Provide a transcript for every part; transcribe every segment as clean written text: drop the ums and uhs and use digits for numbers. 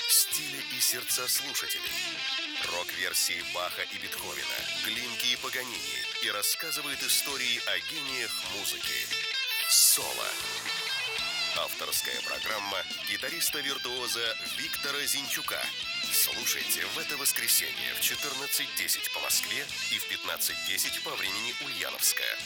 стиля и сердца слушателей. Рок-версии Баха и Бетховена, Глинки и Паганини, и рассказывает истории о гениях музыки. Соло. Авторская программа гитариста-виртуоза Виктора Зинчука. Слушайте в это воскресенье в 14:10 по Москве и в 15:10 по времени Ульяновская.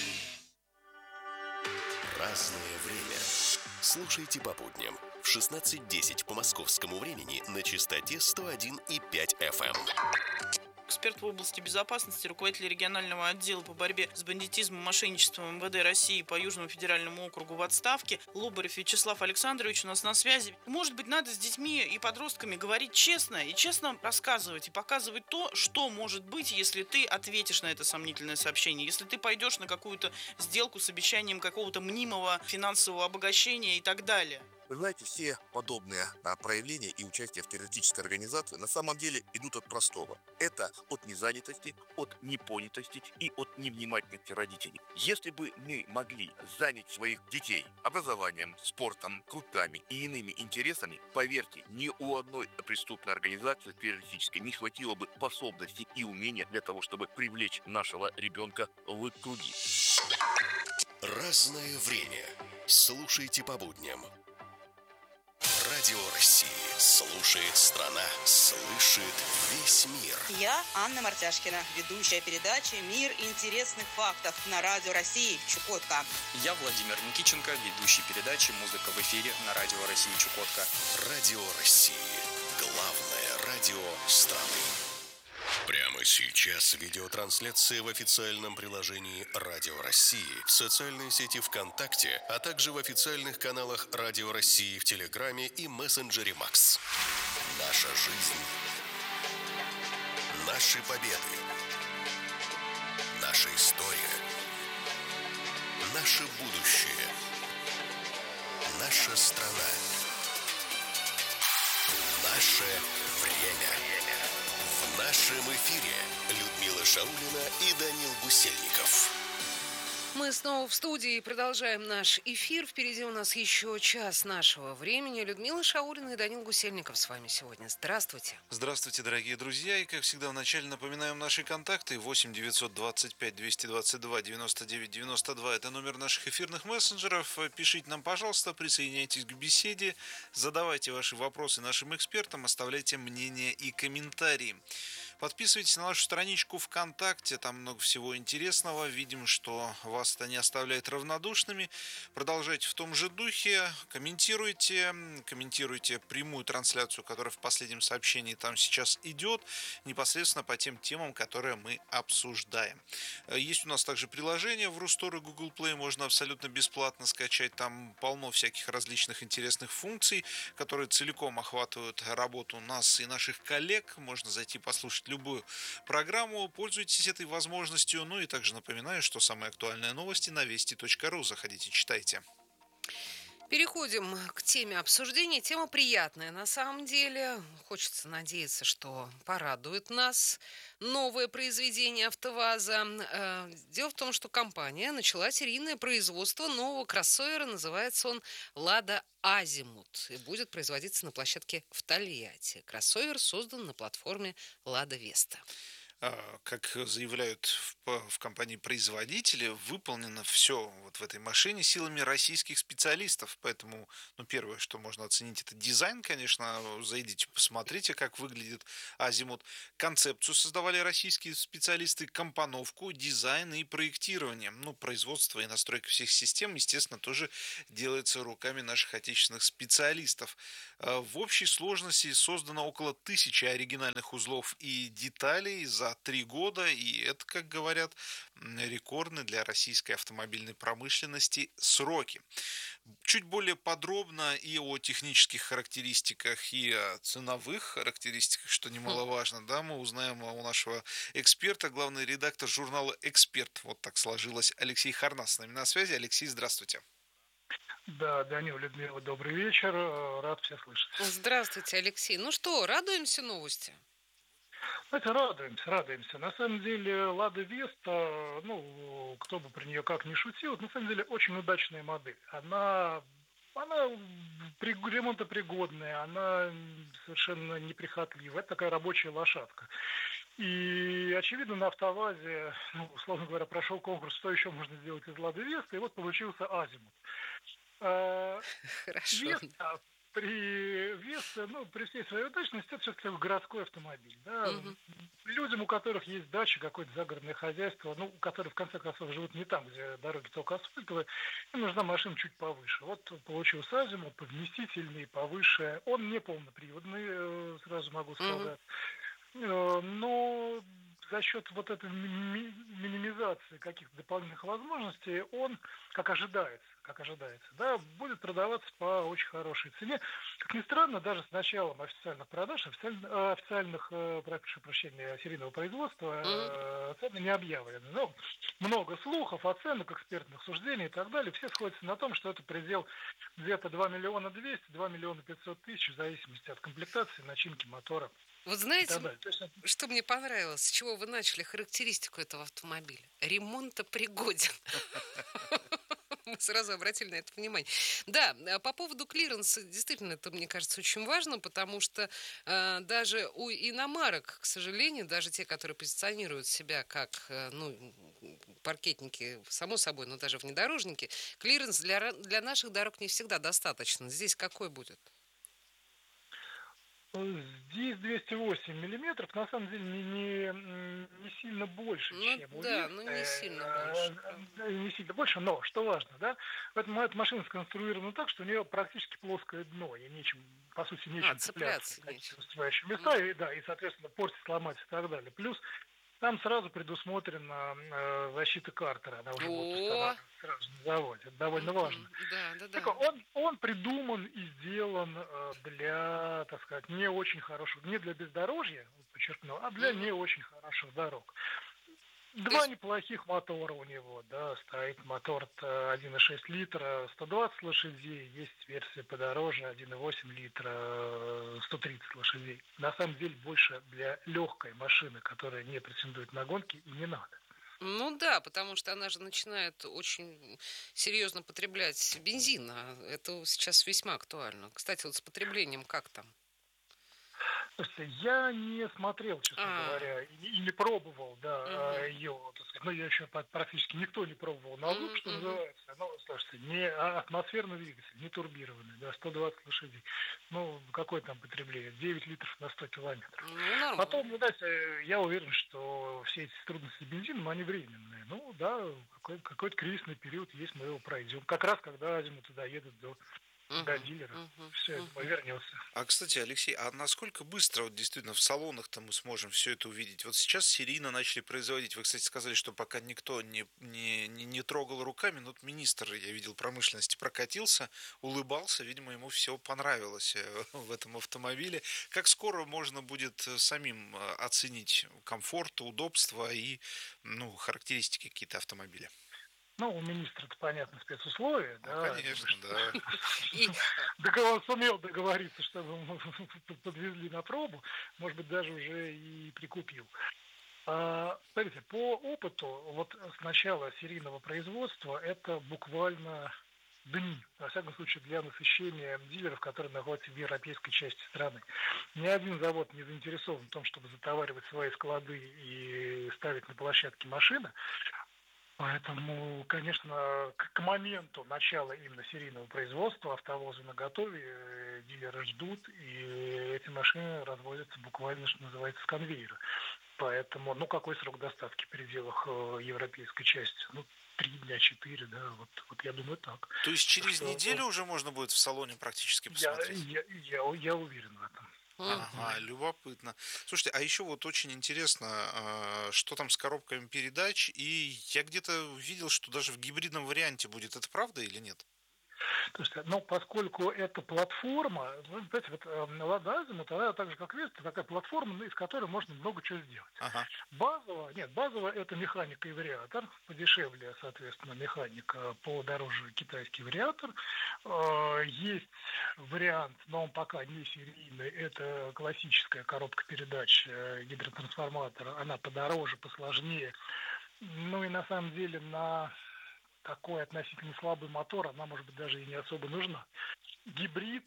Разное время. Слушайте по будням в 16:10 по московскому времени на частоте 101,5 FM. Эксперт в области безопасности, руководитель регионального отдела по борьбе с бандитизмом и мошенничеством МВД России по Южному федеральному округу в отставке Лобарев Вячеслав Александрович у нас на связи. Может быть, надо с детьми и подростками говорить честно и честно рассказывать и показывать то, что может быть, если ты ответишь на это сомнительное сообщение, если ты пойдешь на какую-то сделку с обещанием какого-то мнимого финансового обогащения и так далее. Вы знаете, все подобные проявления и участие в террористической организации на самом деле идут от простого. Это от незанятости, от непонятости и от невнимательности родителей. Если бы мы могли занять своих детей образованием, спортом, кружками и иными интересами, поверьте, ни у одной преступной организации террористической не хватило бы способности и умения для того, чтобы привлечь нашего ребенка в круги. Разное время. Слушайте по будням. Радио России. Слушает страна. Слышит весь мир. Я Анна Мартяшкина, ведущая передачи «Мир интересных фактов» на Радио России Чукотка. Я Владимир Никиченко, ведущий передачи «Музыка в эфире» на Радио России Чукотка. Радио России. Главное радио страны. Прямо сейчас видеотрансляция в официальном приложении Радио России, в социальной сети ВКонтакте, а также в официальных каналах Радио России в Телеграме и мессенджере Макс. Наша жизнь. Наши победы. Наша история. Наше будущее. Наша страна. Наше время. В нашем эфире Людмила Шаулина и Данил Гусельников. Мы снова в студии и продолжаем наш эфир. Впереди у нас еще час нашего времени. Людмила Шаулина и Данил Гусельников с вами сегодня. Здравствуйте. Здравствуйте, дорогие друзья. И, как всегда, вначале напоминаем наши контакты. 8 925 222 99 92. Это номер наших эфирных мессенджеров. Пишите нам, пожалуйста, присоединяйтесь к беседе. Задавайте ваши вопросы нашим экспертам. Оставляйте мнения и комментарии. Подписывайтесь на нашу страничку ВКонтакте, там много всего интересного. Видим, что вас это не оставляет равнодушными. Продолжайте в том же духе, комментируйте прямую трансляцию, которая в последнем сообщении там сейчас идет, непосредственно по тем темам, которые мы обсуждаем. Есть у нас также приложение в Рустор и Google Play, можно абсолютно бесплатно скачать. Там полно всяких различных интересных функций, которые целиком охватывают работу нас и наших коллег. Можно зайти послушать любую программу, пользуйтесь этой возможностью. Ну и также напоминаю, что самые актуальные новости на вести.ру. Заходите, читайте. Переходим к теме обсуждения. Тема приятная на самом деле. Хочется надеяться, что порадует нас новое произведение АвтоВАЗа. Дело в том, что компания начала серийное производство нового кроссовера. Называется он «Лада Азимут» и будет производиться на площадке в Тольятти. Кроссовер создан на платформе «Лада Веста». Как заявляют в компании-производители, выполнено все вот в этой машине силами российских специалистов. Поэтому, первое, что можно оценить, это дизайн, конечно. Зайдите, посмотрите, как выглядит Азимут. Концепцию создавали российские специалисты, компоновку, дизайн и проектирование. Производство и настройка всех систем, естественно, тоже делается руками наших отечественных специалистов. В общей сложности создано около 1000 оригинальных узлов и деталей за 3 года, и это, как говорят, рекордные для российской автомобильной промышленности сроки. Чуть более подробно и о технических характеристиках, и о ценовых характеристиках, что немаловажно, мы узнаем у нашего эксперта, главный редактор журнала «Эксперт». Вот так сложилось. Алексей Харнас с нами на связи. Алексей, здравствуйте. Да, Данил, Людмила, добрый вечер. Рад всех слышать. Здравствуйте, Алексей. Ну что, радуемся новости? Знаете, радуемся. На самом деле, Лада Веста, кто бы про нее как ни шутил, на самом деле очень удачная модель. Она Она ремонтопригодная, она совершенно неприхотливая. Это такая рабочая лошадка. И, очевидно, на АвтоВАЗе, условно говоря, прошел конкурс, что еще можно сделать из «Лады Веста», и вот получился «Азимут». Хорошо. Веста при всей своей удачности, это все-таки городской автомобиль. Да? Мгм. Людям, у которых есть дача, какое-то загородное хозяйство, которые в конце концов живут не там, где дороги только асфальтовые, им нужна машина чуть повыше. Вот получился Азимут, повместительный, повыше. Он не полноприводный, сразу могу Мгм. сказать. Но за счет вот этой минимизации каких-то дополнительных возможностей он, как ожидается, да, будет продаваться по очень хорошей цене. Как ни странно, даже с началом официальных продаж, прошу прощения, серийного производства, Мгм. цены не объявлены. Но много слухов, оценок, экспертных суждений и так далее. Все сходятся на том, что это предел где-то 2 миллиона 200, 2 миллиона 500 тысяч, в зависимости от комплектации, начинки мотора Вот и знаете, так далее. То есть что мне понравилось, с чего вы начали характеристику этого автомобиля? Ремонтопригоден. Мы сразу обратили на это внимание. Да, по поводу клиренса, действительно, это, мне кажется, очень важно, потому что даже у иномарок, к сожалению, даже те, которые позиционируют себя как, паркетники, само собой, но даже внедорожники, клиренс для наших дорог не всегда достаточно. Здесь какой будет? Здесь 208 миллиметров, на самом деле не сильно больше, Ну чем у да, Весты, но не сильно больше, правда. не сильно больше, но что важно, да, поэтому эта машина сконструирована так, что у нее практически плоское дно, и по сути, нечем цепляться Цепляться в какие-то нечем. выступающие места, и, да, и, соответственно, портить, сломать и так далее. Плюс там сразу предусмотрена защита картера, она уже будет О, устанавливаться сразу на заводе, это довольно важно. да, да, Так да. он придуман и сделан для, так сказать, не очень хороших, не для бездорожья, подчеркну, а для Мгм. не очень хороших дорог. То Два есть, неплохих мотора у него, да, стоит мотор 1,6 литра, 120 лошадей, есть версия подороже, 1,8 литра, 130 лошадей. На самом деле больше для легкой машины, которая не претендует на гонки, и не надо. ну да, потому что она же начинает очень серьезно потреблять бензин, а это сейчас весьма актуально. Кстати, вот с потреблением как там? Слушайте, я не смотрел, честно А, говоря, и не пробовал, да, мгм, ее, так сказать, ну, я еще практически никто не пробовал на зуб, мгм, что мгм. называется, ну, слушайте, не атмосферный двигатель, не турбированный, да, 120 лошадей, ну, какое там потребление, 9 литров на 100 километров. Ну, Потом, нормально. ну, знаете, я уверен, что все эти трудности с бензином, они временные, ну, да, какой-то кризисный период есть, мы его пройдем, как раз, когда Азимуты доедут до Мгм, дилера, мгм, все, я думаю, мгм. вернется. А, кстати, Алексей, а насколько быстро вот действительно в салонах-то мы сможем все это увидеть? Вот сейчас серийно начали производить. Вы, кстати, сказали, что пока никто не трогал руками, но вот министр, я видел, промышленности прокатился, улыбался, видимо, ему все понравилось в этом автомобиле. Как скоро можно будет самим оценить комфорт, удобство и, ну, характеристики какие-то автомобиля? Ну, у министра-то, понятно, спецусловия, Ну, да, я думаю, конечно, что да. И он сумел договориться, чтобы мы подвезли на пробу, может быть, даже уже и прикупил. Смотрите, по опыту, вот с начала серийного производства, это буквально дни, во всяком случае, для насыщения дилеров, которые находятся в европейской части страны. Ни один завод не заинтересован в том, чтобы затоваривать свои склады и ставить на площадке машины. Поэтому, конечно, к моменту начала именно серийного производства автовозы наготове, дилеры ждут, и эти машины развозятся буквально, что называется, с конвейера. Поэтому, ну, какой срок доставки в пределах европейской части? Ну, 3 дня, 4, да, вот я думаю так. То есть Так через что неделю уже можно будет в салоне практически посмотреть? я уверен в этом. Ага, мгм. любопытно. Слушайте, а еще вот очень интересно, что там с коробками передач, и я где-то видел, что даже в гибридном варианте будет. Это правда или нет? Слушайте, ну, поскольку это платформа, вы знаете, вот Лада Азимут, она так же, как Веста, такая платформа, ну, из которой можно много чего сделать. Ага. Базово это механика и вариатор, подешевле, соответственно, механика, подороже китайский вариатор. Есть вариант, но он пока не серийный, это классическая коробка передач, гидротрансформатор, она подороже, посложнее. Ну и на самом деле на такой относительно слабый мотор, она, может быть, даже и не особо нужна. Гибрид,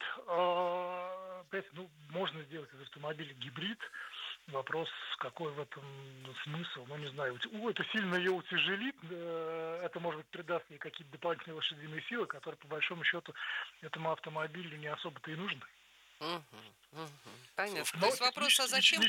можно сделать из автомобиля гибрид. Вопрос, какой в этом смысл, не знаю. Это сильно ее утяжелит, это, может быть, придаст ей какие-то дополнительные лошадиные силы, которые, по большому счету, этому автомобилю не особо-то и нужны. Понятно. То есть вопрос, а зачем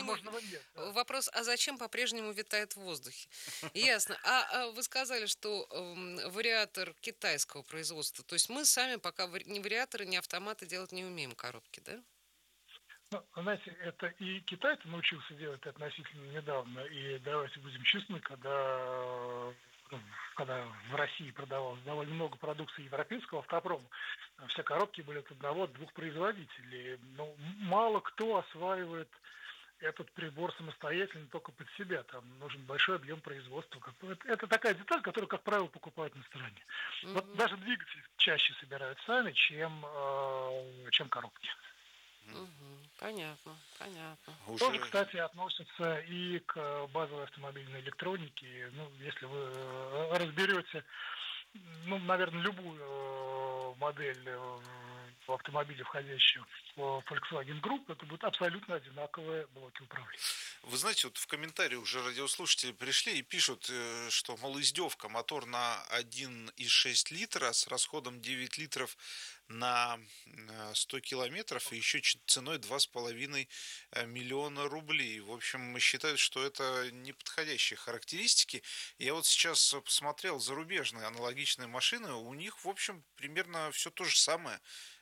по-прежнему витает в воздухе. Ясно. А вы сказали, что вариатор китайского производства. То есть мы сами пока ни вариаторы, ни автоматы делать не умеем, коробки, да? Знаете, это и Китай-то научился делать относительно недавно. И давайте будем честны, когда в России продавалось довольно много продукции европейского автопрома, все коробки были от одного-двух производителей. Но мало кто осваивает этот прибор самостоятельно только под себя. Там нужен большой объем производства. Это такая деталь, которую, как правило, покупают на стороне. Вот даже двигатель чаще собирают сами, чем коробки. Понятно. Тоже, кстати, относится и к базовой автомобильной электронике. Если вы разберете, наверное, любую модель в автомобиле, входящую в Volkswagen Group, это будут абсолютно одинаковые блоки управления. Вы знаете, вот в комментарии уже радиослушатели пришли и пишут, что, мол, издевка, мотор на 1,6 литра с расходом 9 литров на 100 километров и еще ценой 2,5 миллиона рублей. В общем, считают, что это неподходящие характеристики. Я вот сейчас посмотрел зарубежные аналогичные машины, у них, в общем, примерно все то же самое.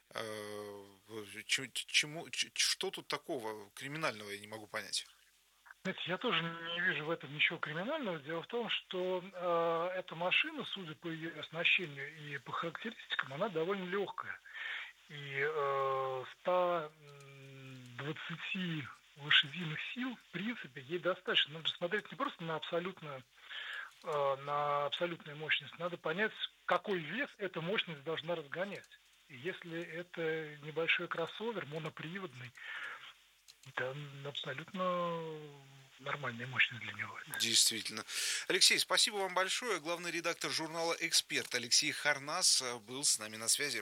Что тут такого криминального, я не могу понять. Я тоже не вижу в этом ничего криминального. Дело в том, что эта машина, судя по ее оснащению и по характеристикам, она довольно легкая. И 120 лошадиных сил, в принципе, ей достаточно. Надо смотреть не просто на абсолютную мощность, надо понять, какой вес эта мощность должна разгонять. И если это небольшой кроссовер, моноприводный, это абсолютно нормальная мощность для него. Действительно. Алексей, спасибо вам большое. Главный редактор журнала «Эксперт» Алексей Харнас был с нами на связи.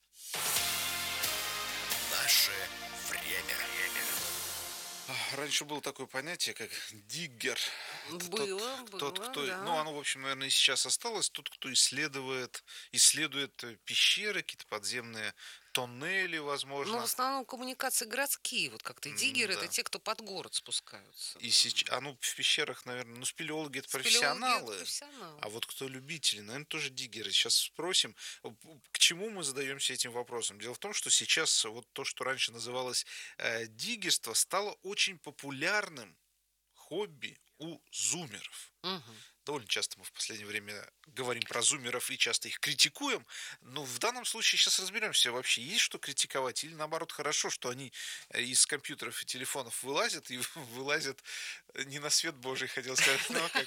Наше время. Раньше было такое понятие, как диггер. Было, да. Оно, в общем, наверное, и сейчас осталось. Тот, кто исследует пещеры, какие-то подземные тоннели, возможно. Но в основном коммуникации городские, вот как-то диггеры, это те, кто под город спускаются. И сейчас, в пещерах, наверное, спелеологи это профессионалы, а вот кто любители, наверное, тоже диггеры. Сейчас спросим, к чему мы задаемся этим вопросом. Дело в том, что сейчас вот то, что раньше называлось диггерство, стало очень популярным хобби у зумеров. Довольно часто мы в последнее время говорим про зумеров и часто их критикуем, но в данном случае сейчас разберемся, вообще есть что критиковать или наоборот хорошо, что они из компьютеров и телефонов вылазят и вылазят не на свет Божий, хотел сказать,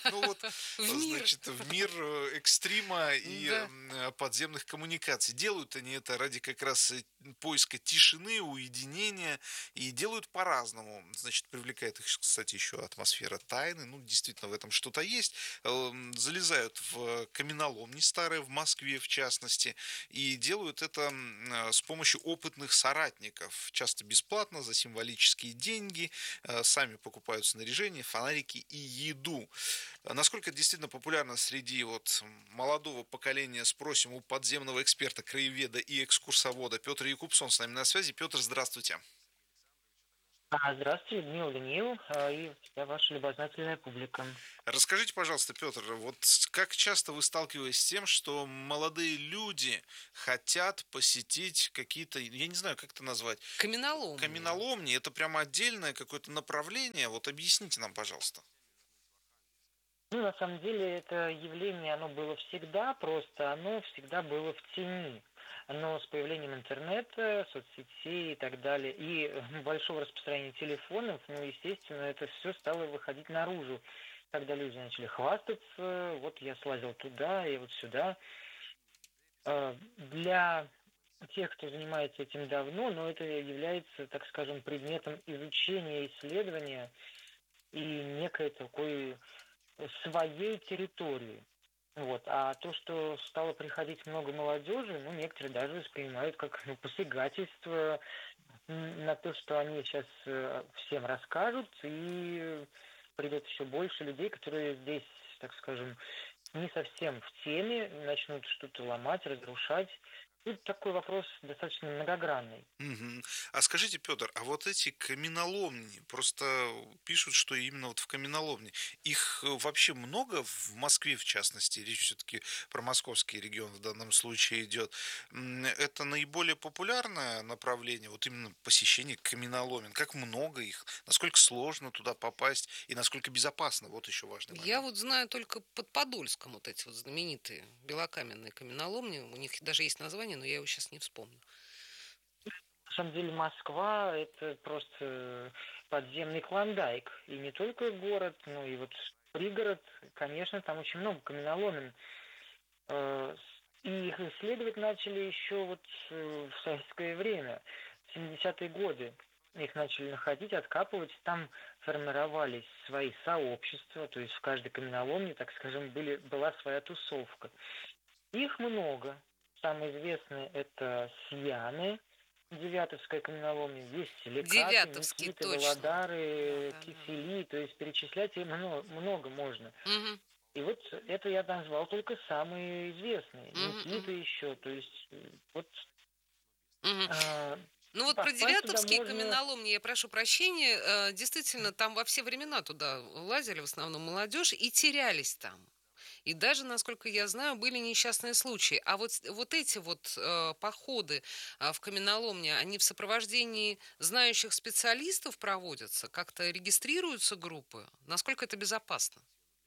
в мир экстрима и подземных коммуникаций. Делают они это ради как раз поиска тишины, уединения и делают по-разному. Значит, привлекает их, кстати, еще атмосфера тайны, действительно в этом что-то есть. Залезают в каменоломни старые в Москве, в частности, и делают это с помощью опытных соратников, часто бесплатно, за символические деньги, сами покупают снаряжение, фонарики и еду. Насколько это действительно популярно среди молодого поколения, спросим у подземного эксперта, краеведа и экскурсовода Петра Якубсон с нами на связи. Петр, здравствуйте. Здравствуйте, Людмила, Даниил и вся ваша любознательная публика. Расскажите, пожалуйста, Петр, как часто вы сталкиваетесь с тем, что молодые люди хотят посетить какие-то, я не знаю, как это назвать? Каменоломни. Каменоломни, это прямо отдельное какое-то направление. Объясните нам, пожалуйста. На самом деле, это явление, оно было всегда, просто оно всегда было в тени. Но с появлением интернета, соцсетей и так далее, и большого распространения телефонов, естественно, это все стало выходить наружу. Когда люди начали хвастаться, я слазил туда и сюда. Для тех, кто занимается этим давно, но это является, так скажем, предметом изучения, исследования и некой такой своей территории. Вот. А то, что стало приходить много молодежи, ну, некоторые даже воспринимают как посягательство на то, что они сейчас всем расскажут, и придет еще больше людей, которые здесь, так скажем, не совсем в теме, начнут что-то ломать, разрушать. Тут такой вопрос достаточно многогранный. Мгм. А скажите, Петр, а вот эти каменоломни, просто пишут, что именно вот в каменоломне, их вообще много в Москве, в частности, речь все-таки про московский регион в данном случае идет. Это наиболее популярное направление, вот именно посещение каменоломен. Как много их, насколько сложно туда попасть и насколько безопасно, вот еще важный Я момент. вот знаю только под Подольском вот эти вот знаменитые белокаменные каменоломни. У них даже есть название, но я его сейчас не вспомню. На самом деле Москва – это просто подземный клондайк. И не только город, но и вот пригород, конечно, там очень много каменоломен. И их исследовать начали еще вот в советское время, в 70-е годы. Их начали находить, откапывать. Там формировались свои сообщества, то есть в каждой каменоломне, так скажем, была своя тусовка. Их много. Самые известные – это Сияны, Девятовская каменоломня, есть Силикаты, Девятовский, Никиты, точно. Володары, Да. Кисели, то есть перечислять их много можно. Мгм. И вот это я назвал только самые известные. Мгм, Никита мгм, еще, то есть вот мгм. а, Ну вот про попасть туда Девятовские можно. каменоломни, я прошу прощения, действительно, там во все времена туда лазили в основном молодежь и терялись там. И даже, насколько я знаю, были несчастные случаи. А вот эти вот походы в каменоломни, они в сопровождении знающих специалистов проводятся? Как-то регистрируются группы? Насколько это безопасно?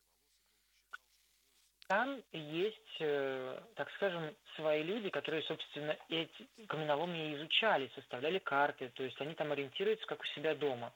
Там есть, так скажем, свои люди, которые, собственно, эти каменоломни и изучали, составляли карты, то есть они там ориентируются, как у себя дома.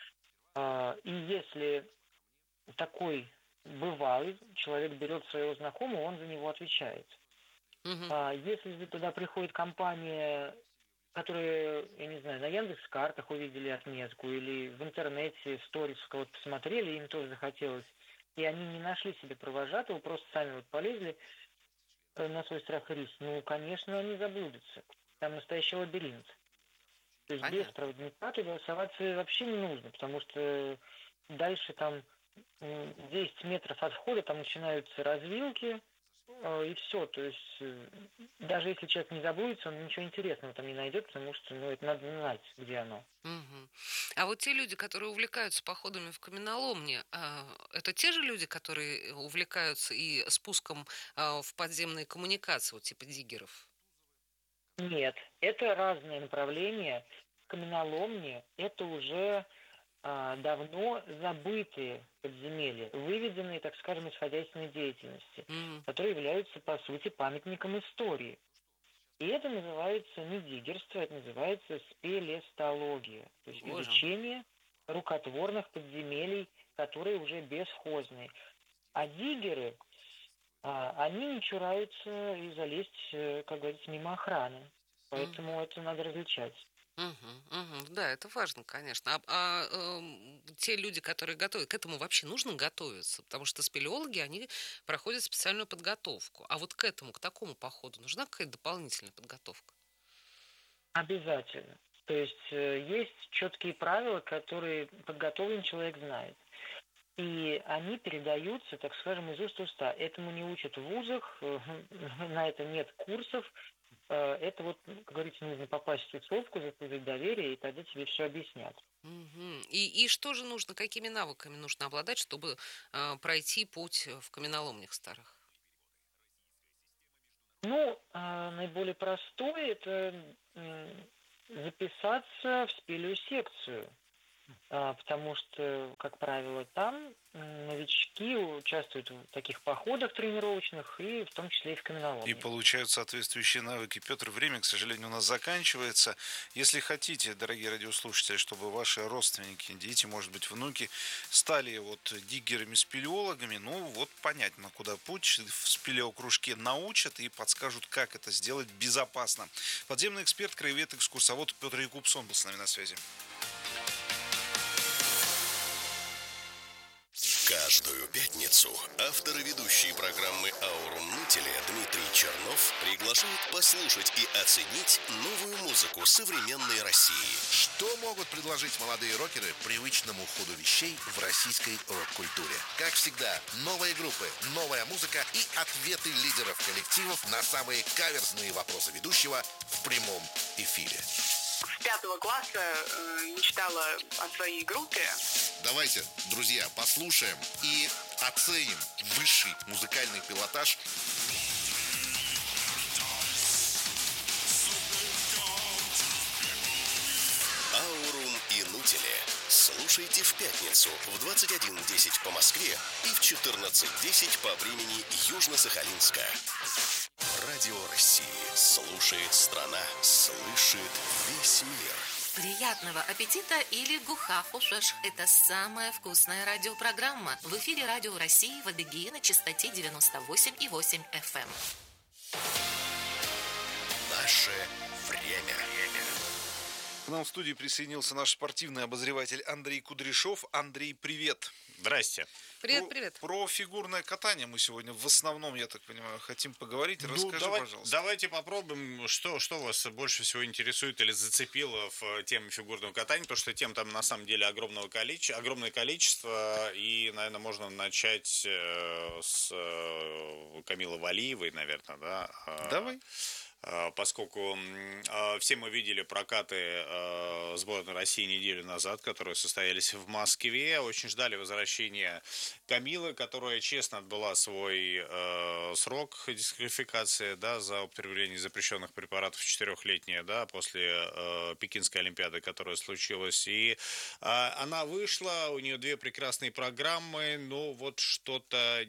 И если такой бывалый человек берет своего знакомого, он за него отвечает. Мгм. Если же туда приходит компания, которые, я не знаю, на Яндекс.Картах увидели отметку или в интернете сторис кого-то посмотрели, им тоже захотелось, и они не нашли себе провожатого, просто сами вот полезли на свой страх и риск, ну, конечно, они заблудятся. Там настоящий лабиринт. То есть без Понятно. проводника туда соваться вообще не нужно, потому что дальше там 10 метров от входа там начинаются развилки, и все. То есть даже если человек не заблудится, он ничего интересного там не найдет, потому что ну, это надо знать, где оно. Мгм. А вот те люди, которые увлекаются походами в каменоломни, это те же люди, которые увлекаются и спуском в подземные коммуникации, вот типа диггеров? Нет, это разные направления. Каменоломни – это уже давно забытые подземелья, выведенные, так скажем, из хозяйственной деятельности, Мгм. которые являются, по сути, памятником истории. И это называется не диггерство, это называется спелестология, то есть Боже. изучение рукотворных подземелий, которые уже бесхозные. А диггеры, они не чураются и залезть, как говорится, мимо охраны. Мгм. Поэтому это надо различать. Мгм. Мгм. Да, это важно, конечно. Те люди, которые готовят, к этому вообще нужно готовиться, потому что спелеологи, они проходят специальную подготовку. А вот к этому, к такому походу нужна какая-то дополнительная подготовка? Обязательно. То есть есть четкие правила, которые подготовленный человек знает. И они передаются, так скажем, из уст в уста. Этому не учат в вузах, на это нет курсов. Это вот, как говорится, нужно попасть в тусовку, заслужить доверие, и тогда тебе все объяснят. Мгм. И что же нужно, какими навыками нужно обладать, чтобы пройти путь в каменоломнях старых? Ну, наиболее простое – это записаться в спелеосекцию. Потому что, как правило, там новички участвуют в таких походах тренировочных и в том числе и в И каменоломни. получают соответствующие навыки. Петр, время, к сожалению, у нас заканчивается. Если хотите, дорогие радиослушатели, чтобы ваши родственники, дети, может быть, внуки стали вот диггерами-спелеологами, ну вот понятно, куда путь. В спелеокружке научат и подскажут, как это сделать безопасно. Подземный эксперт, краевед, экскурсовод Петр Якубсон был с нами на связи. Каждую пятницу автор и ведущий программы «Аурум Нутеле» Дмитрий Чернов приглашает послушать и оценить новую музыку современной России. Что могут предложить молодые рокеры привычному ходу вещей в российской рок-культуре? Как всегда, новые группы, новая музыка и ответы лидеров коллективов на самые каверзные вопросы ведущего в прямом эфире. С 5 класса мечтала о своей группе. Давайте, друзья, послушаем и оценим высший музыкальный пилотаж. «Аурум и Нутеле». Слушайте в пятницу в 21:10 по Москве и в 14:10 по времени Южно-Сахалинска. Радио России. Слушает страна, слышит весь мир. Приятного аппетита или гухафушеш. Это самая вкусная радиопрограмма. В эфире Радио России в Адыгее на частоте 98,8 FM. Наше время. К нам в студии присоединился наш спортивный обозреватель Андрей Кудряшов. Андрей, привет. Здрасте. Привет. Про фигурное катание мы сегодня в основном, я так понимаю, хотим поговорить. Расскажи, пожалуйста. Давайте попробуем, что вас больше всего интересует или зацепило в теме фигурного катания, потому что тем там на самом деле огромное количество, и, наверное, можно начать с Камилы Валиевой, наверное, да? Давай. Поскольку все мы видели прокаты сборной России неделю назад, которые состоялись в Москве, очень ждали возвращения Камилы, которая честно отбыла свой срок дисквалификации, да, за употребление запрещенных препаратов 4-летнее, да, после Пекинской Олимпиады, которая случилась. И она вышла, у нее 2 прекрасные программы, но вот что-то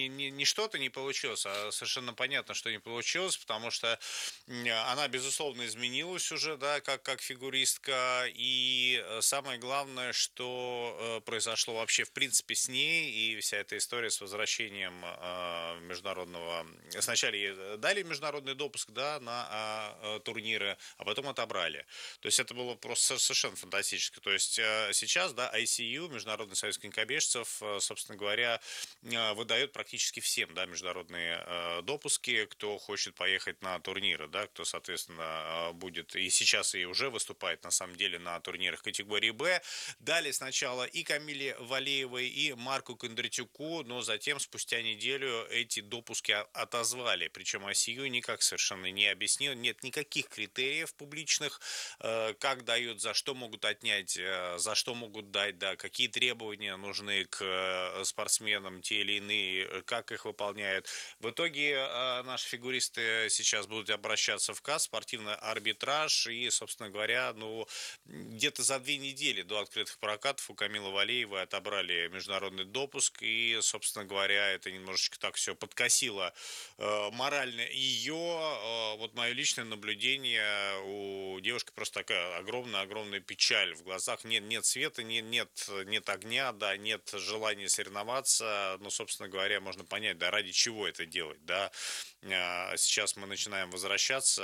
не получилось, а совершенно понятно, что не получилось, потому что она, безусловно, изменилась уже, да, как фигуристка, и самое главное, что произошло вообще в принципе с ней, и вся эта история с возвращением международного... Сначала ей дали международный допуск, да, на турниры, а потом отобрали. То есть это было просто совершенно фантастически. То есть сейчас, да, ICU, Международный союз конькобежцев, собственно говоря, выдает практически всем, да, международные допуски, кто хочет поехать на турниры, да, кто, соответственно, будет и сейчас и уже выступает, на самом деле, на турнирах категории «Б». Дали сначала и Камиле Валиевой, и Марку Кондратюку, но затем, спустя неделю, эти допуски отозвали. Причем ICU никак совершенно не объяснил, нет никаких критериев публичных, как дают, за что могут отнять, за что могут дать, да, какие требования нужны к спортсменам, те или иные, как их выполняют. В итоге наши фигуристы сейчас будут обращаться в КАС, спортивный арбитраж, и, собственно говоря, где-то за 2 недели до открытых прокатов у Камилы Валиевой отобрали международный допуск, и, собственно говоря, это немножечко так все подкосило морально ее. Вот мое личное наблюдение, у девушки просто такая огромная печаль в глазах, нет света, нет огня, да, нет желания соревноваться, собственно говоря, можно понять, да, ради чего это делать, да. Сейчас мы начинаем возвращаться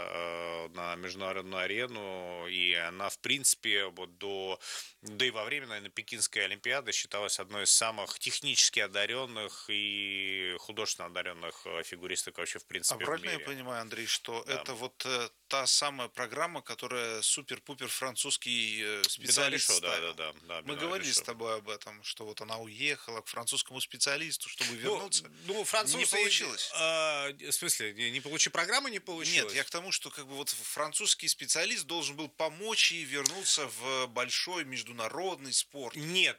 на международную арену, и она, в принципе, вот да и во время, наверное, Пекинской Олимпиады считалась одной из самых технически одаренных и художественно одаренных фигуристок вообще, в принципе, в правильно мире. Я понимаю, Андрей, что Да. это вот та самая программа, которая супер-пупер французский специалист Бедалишо, ставил. да, Мы Бедалишо. говорили с тобой об этом, что вот она уехала к французскому специалисту, чтобы вернуться. Французы, не получилось. В смысле, программа не получилась? Нет, я к тому, что как бы вот французский специалист должен был помочь ей вернуться в большой международный спорт. Нет,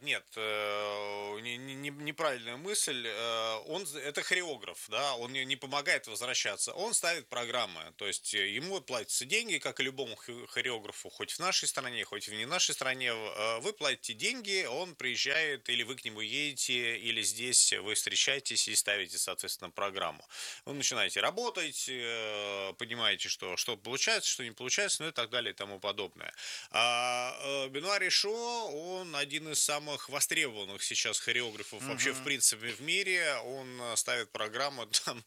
неправильная мысль. Это хореограф, да, он не помогает возвращаться, он ставит программы, то есть ему платятся деньги, как и любому хореографу, хоть в нашей стране, хоть в не нашей стране. Вы платите деньги, он приезжает, или вы к нему едете, или здесь вы встречаетесь и ставите, соответственно, программу. Вы начинаете работать, понимаете, что получается, что не получается, ну и так далее и тому подобное. Бенуа Ришо, он один из самых востребованных сейчас хореографов вообще в принципе в мире. Он ставит программу, там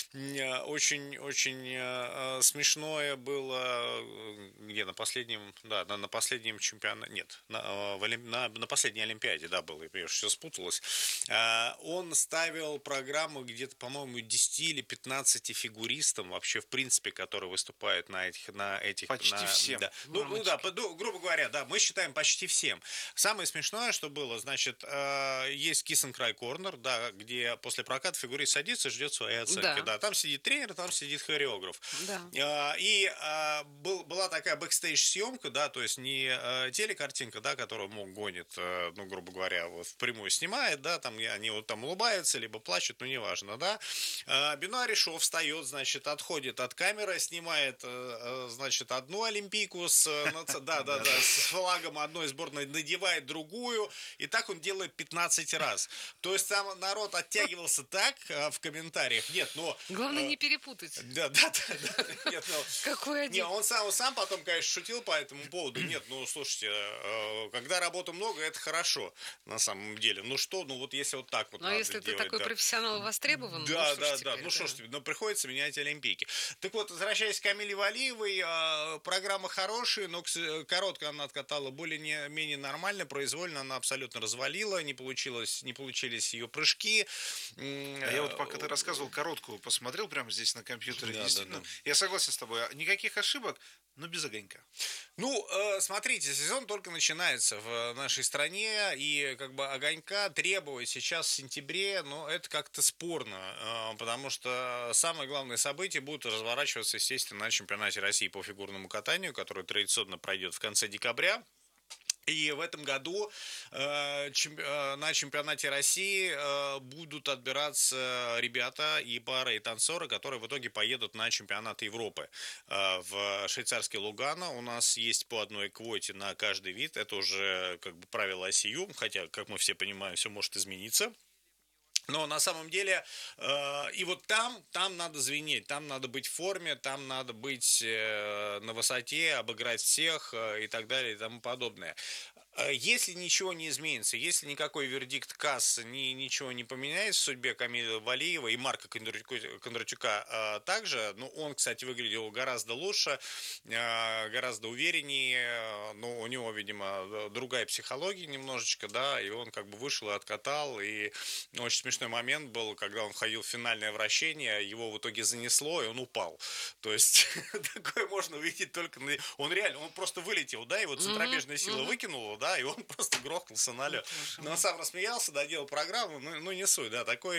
очень смешное было, где на последнем, да, на последнем чемпионате, нет, на последней Олимпиаде, да, было, я все спуталось. Он ставил программу где-то, по-моему, 10 или 15 фигуристам вообще, в принципе, которые выступают на этих Почти всем. Да. Грубо говоря, да, мы считаем почти всем. Самое смешное, что было, значит, есть Kiss and Cry Corner, да, где после проката фигурист садится, ждет своей оценки. Да. Там сидит тренер, там сидит хореограф. Да. Была такая бэкстейдж-съемка, да, то есть не телекартинка, да, которую гонит, ну, грубо говоря, вот впрямую снимает, да, там они вот там улыбаются, либо плачут, ну, неважно, да. Бенуа Ришо встает, значит, отходит от камеры, снимает, значит, одну олимпийку с флагом одной сборной, надевает другую, и так он делает 15 раз. То есть там народ оттягивался так в комментариях. Нет, но... Главное не перепутать. Да. Нет, ну... Какой один? Не, он сам потом, конечно, шутил по этому поводу. Нет, ну, слушайте, когда работы много, это хорошо, на самом деле. Ну что, ну вот если вот так вот надо если делать, ты такой профессионал и востребован, да. Ну что ж тебе, ну приходится менять олимпийки. Так вот, возвращаясь к Камиле Валиевой, программа хорошая, но короткая она откатала более-менее нормально, произвольно она абсолютно развалила, не получились ее прыжки. Я вот пока ты рассказывал, короткую посмотрел прямо здесь на компьютере. Действительно, я согласен с тобой, никаких ошибок, но без огонька. Ну, смотрите, сезон только начинается в нашей стране, и как бы огонька требовать сейчас в сентябре, ну, это как-то спорно, потому что самое главное событие будет разворачиваться, естественно, на чемпионате России по фигурному катанию, который традиционно пройдет в конце декабря. И в этом году на чемпионате России будут отбираться ребята и пары, и танцоры, которые в итоге поедут на чемпионат Европы. В швейцарский Лугано у нас есть по одной квоте на каждый вид. Это уже как бы правило ICU, хотя, как мы все понимаем, все может измениться. Но на самом деле, и вот там надо звенеть, там надо быть в форме, там надо быть на высоте, обыграть всех и так далее и тому подобное. Если ничего не изменится, если никакой вердикт КАС ничего не поменяется в судьбе Камилы Валиевой и Марка Кондратюка также, ну, он, кстати, выглядел гораздо лучше, гораздо увереннее, но у него, видимо, другая психология немножечко, да, и он как бы вышел и откатал, и очень смешной момент был, когда он входил в финальное вращение, его в итоге занесло, и он упал. То есть такое можно увидеть только... Он просто вылетел, да, его центробежная сила выкинула, да, и он просто грохнулся на лед. Но он сам рассмеялся, доделал программу, ну не суть, да, такой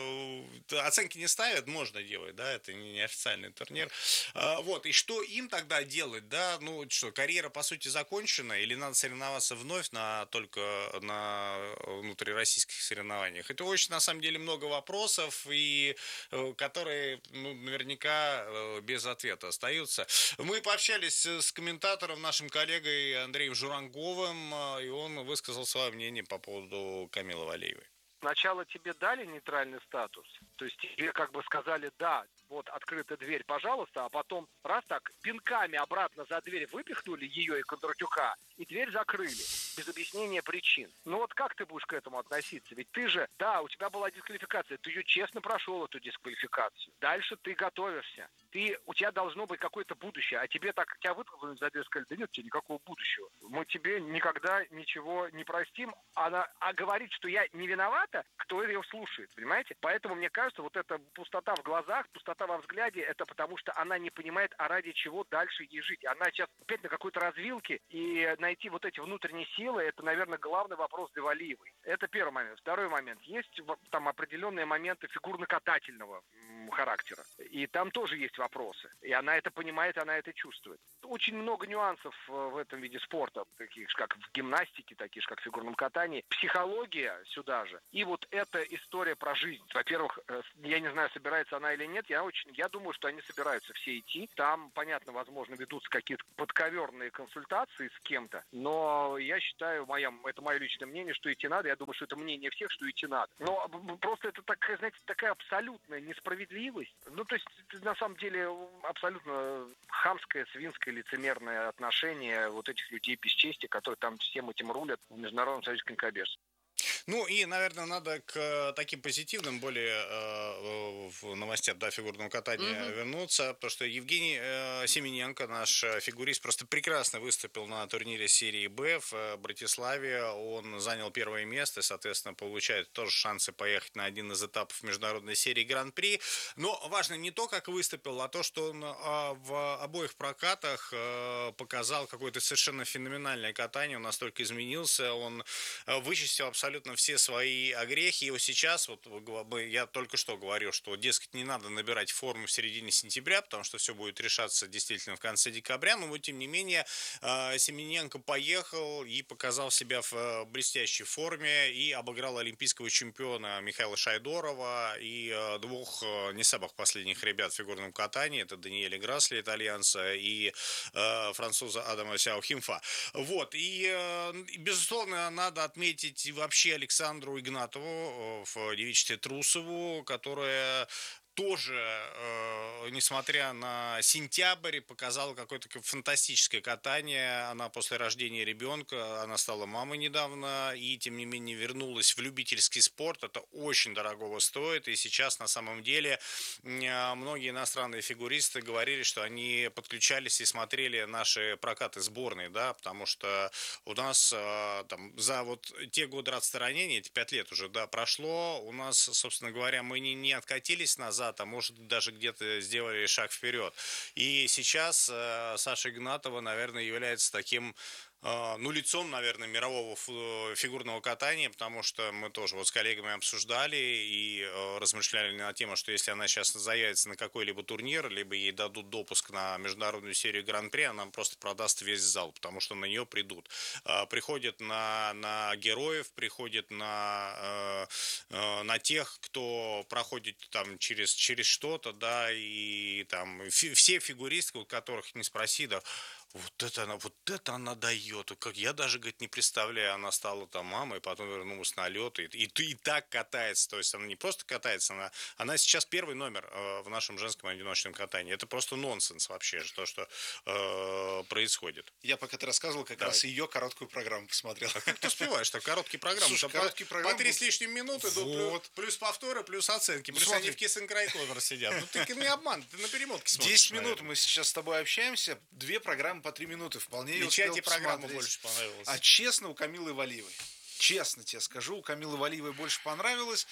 оценки не ставят, можно делать, да, это не официальный турнир. Вот, и что им тогда делать, да, ну что, карьера по сути закончена, или надо соревноваться вновь только на внутрироссийских соревнованиях? Это очень, на самом деле, много вопросов, и которые, ну, наверняка без ответа остаются. Мы пообщались с комментатором, нашим коллегой Андреем Журанговым, и он высказал свое мнение по поводу Камилы Валиевой. Сначала тебе дали нейтральный статус, то есть тебе как бы сказали, да, вот открыта дверь, пожалуйста, а потом раз так пинками обратно за дверь выпихнули ее и Кондратюка, и дверь закрыли, без объяснения причин. Ну вот как ты будешь к этому относиться? Ведь ты же, да, у тебя была дисквалификация, ты ее честно прошел, эту дисквалификацию. Дальше ты готовишься. У тебя должно быть какое-то будущее, а тебя вытолкнули за дверь, сказали, да нет у тебя никакого будущего. Мы тебе никогда ничего не простим. А говорит, что я не виновата, кто ее слушает, понимаете? Поэтому, мне кажется, вот эта пустота в глазах, пустота во взгляде, это потому что она не понимает, а ради чего дальше ей жить. Она сейчас опять на какой-то развилке, и найти вот эти внутренние силы, это, наверное, главный вопрос для Валиевой. Это первый момент. Второй момент. Есть там определенные моменты фигурно-катательного характера. И там тоже есть вопросы. И она это понимает, она это чувствует. Очень много нюансов в этом виде спорта, таких же, как в гимнастике, таких же, как в фигурном катании. Психология сюда же. И вот эта история про жизнь. Во-первых, я не знаю, собирается она или нет, я я думаю, что они собираются все идти. Там, понятно, возможно, ведутся какие-то подковерные консультации с кем-то, но я считаю, это мое личное мнение, что идти надо. Я думаю, что это мнение всех, что идти надо. Но просто это такая, знаете, такая абсолютная несправедливость. Ну, то есть, на самом деле, абсолютно хамское, свинское, лицемерное отношение вот этих людей без чести, которые там всем этим рулят в Международном союзе конькобежцев. Ну и, наверное, надо к таким позитивным более в новостям фигурного катания вернуться, потому что Евгений Семененко, наш фигурист, просто прекрасно выступил на турнире серии Б в Братиславе. Он занял первое место и, соответственно, получает тоже шансы поехать на один из этапов международной серии Гран-при. Но важно не то, как выступил, а то, что он в обоих прокатах показал какое-то совершенно феноменальное катание. Он настолько изменился, он вычистил абсолютно все свои огрехи. И вот сейчас, я только что говорил, что, дескать, не надо набирать форму в середине сентября, потому что все будет решаться действительно в конце декабря. Но вот, тем не менее, Семененко поехал и показал себя в блестящей форме и обыграл олимпийского чемпиона Михаила Шайдорова и двух не самых последних ребят в фигурном катании. Это Даниэля Грасли, итальянца, и француза Адама Сяохимфа. Вот. И, безусловно, надо отметить вообще Александру Игнатову в девичестве Трусову, которая тоже, несмотря на сентябрь, показала какое-то фантастическое катание. Она после рождения ребенка, она стала мамой недавно, и, тем не менее, вернулась в любительский спорт. Это очень дорогого стоит, и сейчас, на самом деле, многие иностранные фигуристы говорили, что они подключались и смотрели наши прокаты сборной, да, потому что у нас там, за вот те годы отстранения, эти 5 лет уже, да, прошло, у нас, собственно говоря, мы не откатились назад, а может даже где-то сделали шаг вперед. И сейчас Саша Игнатова, наверное, является таким лицом, наверное, мирового фигурного катания, потому что мы тоже вот с коллегами обсуждали и размышляли на тему, что если она сейчас заявится на какой-либо турнир, либо ей дадут допуск на международную серию Гран-при, она просто продаст весь зал, потому что на нее придут. Приходят на героев, приходят на тех, кто проходит там через что-то, да, и там все фигуристы, у которых не спроси, да, вот это она дает. Как я даже, говорит, не представляю, она стала там мамой, потом вернулась на лед, и так катается. То есть она не просто катается, она сейчас первый номер в нашем женском одиночном катании. Это просто нонсенс вообще, то, что происходит. Я пока ты рассказывал, как раз ее короткую программу посмотрел. А как ты успеваешь? Короткие программы. Слушай, по 3 с лишним минуты, вот. плюс повторы, плюс оценки. Плюс они в Kiss and Cry Clover сидят. Ну ты не обман, ты на перемотке смотришь. 10 минут мы сейчас с тобой общаемся, 2 программы по 3 минуты. Вполне и чате программа больше понравилась. А честно, у Камилы Валиевой. Честно тебе скажу, у Камилы Валиевой больше понравилось.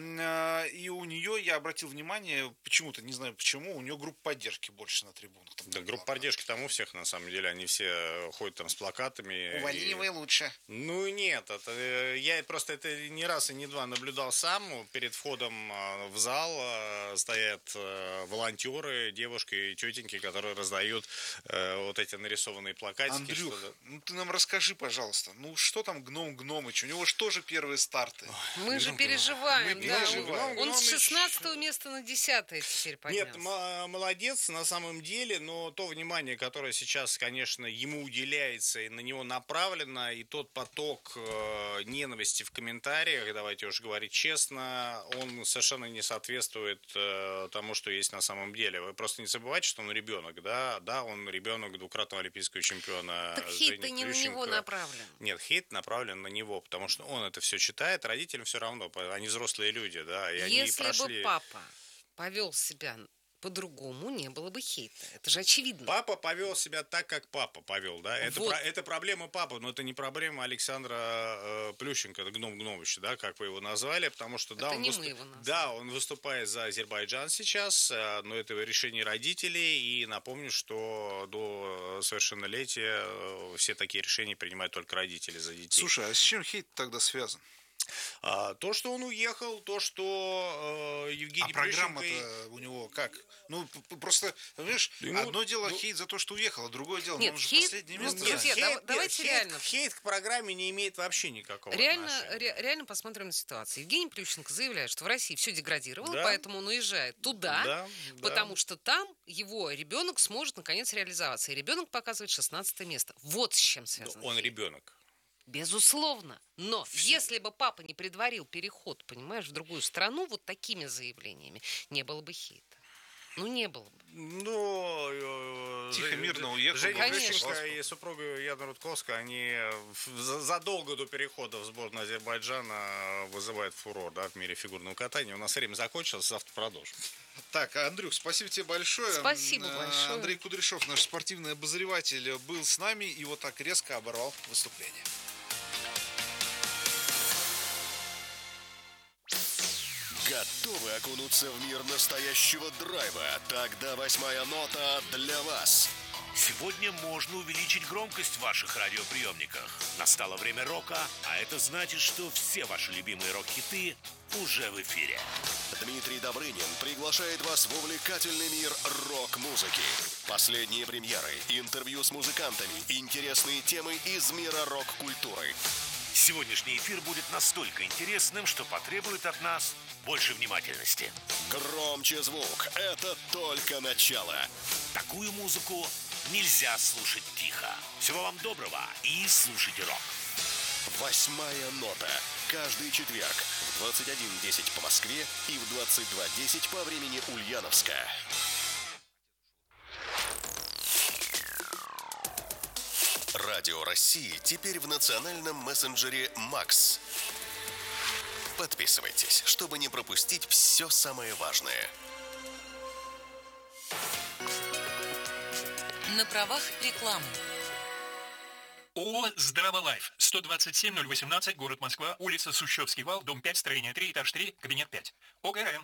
И у нее, я обратил внимание, почему-то, не знаю почему, у нее группа поддержки больше на трибунах. Да, группа поддержки там у всех, на самом деле. Они все ходят там с плакатами. У Валиевой лучше. Ну, нет. Я просто это не раз и не два наблюдал сам. Перед входом в зал стоят волонтеры, девушки и тетеньки, которые раздают вот эти нарисованные плакатики. Андрюх, ты нам расскажи, пожалуйста, что там Гном-Гномыч? У него же тоже первые старты. Мы же переживаем, да. Он с 16 места на 10 теперь поднялся. Нет, молодец на самом деле, но то внимание, которое сейчас, конечно, ему уделяется и на него направлено, и тот поток ненависти в комментариях, давайте уж говорить честно, он совершенно не соответствует тому, что есть на самом деле. Вы просто не забывайте, что он ребенок, да? Да, он ребенок двукратного олимпийского чемпиона. Так хейт-то не на него направлен. Нет, хейт направлен на него, потому что он это все читает, родителям все равно, они взрослые люди, да, и они прошли... Если бы папа повел себя по-другому, не было бы хейта. Это же очевидно. Папа повел себя так, как папа повел, да. Это проблема папы, но это не проблема Александра Плющенко, Гном Гномович, да, как вы его назвали, потому что он выступает за Азербайджан сейчас, но это решение родителей, и напомню, что до совершеннолетия все такие решения принимают только родители за детей. Слушай, а с чем хейт тогда связан? То, что он уехал, то, что Евгений программа-то Плющенко... у него как? Ну, просто, понимаешь, одно дело хейт за то, что уехал, а другое дело, Нет, он же хейт, последнее место. друзья, давайте реально. Хейт к программе не имеет вообще никакого отношения. Реально посмотрим на ситуацию. Евгений Плющенко заявляет, что в России все деградировало, поэтому он уезжает туда, потому что там его ребенок сможет наконец реализоваться. И ребенок показывает 16 место. Вот с чем связано. Он ребенок. Безусловно. Но если бы папа не предварил переход, понимаешь, в другую страну, вот такими заявлениями, не было бы хейта. Ну, не было бы. Ну, тихо, мирно уехал. Женя Плющенко и супруга Яна Рудковская, они задолго до перехода в сборную Азербайджана вызывают фурор, да, в мире фигурного катания. У нас время закончилось, завтра продолжим. Так, Андрюх, спасибо тебе большое. Спасибо большое. Андрей Кудряшов, наш спортивный обозреватель, был с нами и вот так резко оборвал выступление. Готовы окунуться в мир настоящего драйва? Тогда 8-я нота для вас. Сегодня можно увеличить громкость в ваших радиоприемниках. Настало время рока, а это значит, что все ваши любимые рок-хиты уже в эфире. Дмитрий Добрынин приглашает вас в увлекательный мир рок-музыки. Последние премьеры, интервью с музыкантами, интересные темы из мира рок-культуры. Сегодняшний эфир будет настолько интересным, что потребует от нас больше внимательности. Громче звук. Это только начало. Такую музыку нельзя слушать тихо. Всего вам доброго и слушайте рок. 8-я нота. Каждый четверг в 21:10 по Москве и в 22:10 по времени Ульяновска. Радио России теперь в национальном мессенджере «Макс». Подписывайтесь, чтобы не пропустить все самое важное. На правах рекламы. ООО «Здраволайф», 127-018, город Москва, улица Сущевский вал, дом 5, строение 3, этаж 3, кабинет 5. ОГРН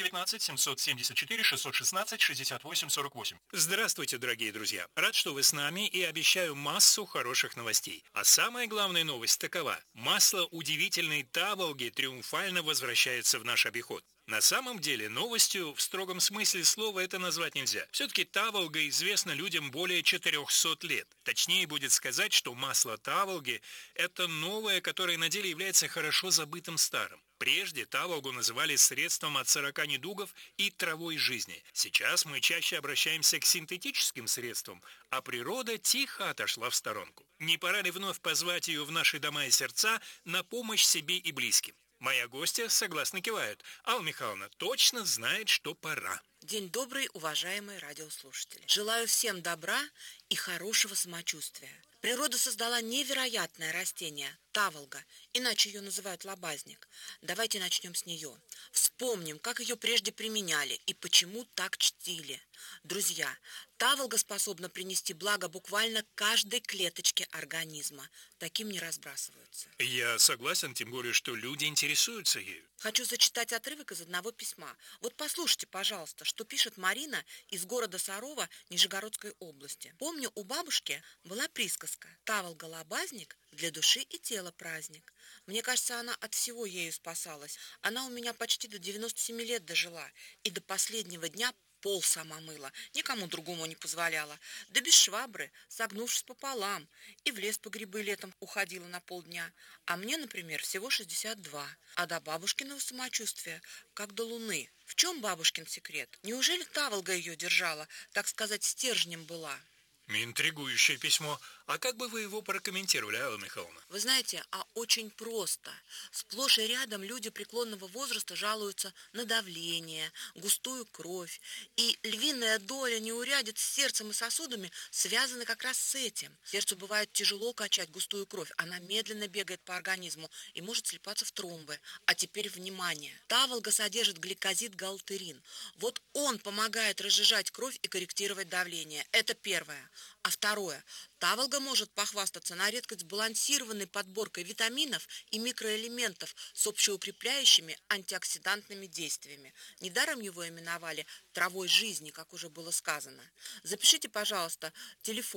119-774-616-68-48. Здравствуйте, дорогие друзья. Рад, что вы с нами, и обещаю массу хороших новостей. А самая главная новость такова. Масло удивительной таволги триумфально возвращается в наш обиход. На самом деле, новостью в строгом смысле слова это назвать нельзя. Все-таки таволга известна людям более 400 лет. Точнее будет сказать, что масло таволги – это новое, которое на деле является хорошо забытым старым. Прежде таволгу называли средством от 40 недугов и травой жизни. Сейчас мы чаще обращаемся к синтетическим средствам, а природа тихо отошла в сторонку. Не пора ли вновь позвать ее в наши дома и сердца на помощь себе и близким? Моя гостья согласно кивают. Алла Михайловна точно знает, что пора. День добрый, уважаемые радиослушатели. Желаю всем добра и хорошего самочувствия. Природа создала невероятное растение – таволга, иначе ее называют лобазник. Давайте начнем с нее. Вспомним, как ее прежде применяли и почему так чтили. Друзья, таволга способна принести благо буквально каждой клеточке организма. Таким не разбрасываются. Я согласен, тем более, что люди интересуются ею. Хочу зачитать отрывок из одного письма. Вот послушайте, пожалуйста, что пишет Марина из города Сарова Нижегородской области. Помню, у бабушки была присказка «Таволга-лобазник для души и тела праздник». Мне кажется, она от всего ею спасалась. Она у меня почти до 97 лет дожила и до последнего дня пол сама мыла, никому другому не позволяла. Да без швабры, согнувшись пополам, и в лес по грибы летом уходила на полдня. А мне, например, всего 62. А до бабушкиного самочувствия, как до луны. В чем бабушкин секрет? Неужели таволга ее держала, так сказать, стержнем была? Интригующее письмо. А как бы вы его прокомментировали, Алла Михайловна? Вы знаете, очень просто. Сплошь и рядом люди преклонного возраста жалуются на давление, густую кровь. И львиная доля неурядиц с сердцем и сосудами связаны как раз с этим. Сердцу бывает тяжело качать густую кровь. Она медленно бегает по организму и может слипаться в тромбы. А теперь внимание. Таволга содержит гликозид-галтерин. Вот он помогает разжижать кровь и корректировать давление. Это первое. А второе. Таволга может похвастаться на редкость сбалансированной подборкой витаминов и микроэлементов с общеукрепляющими антиоксидантными действиями. Недаром его именовали травой жизни, как уже было сказано. Запишите, пожалуйста, телефон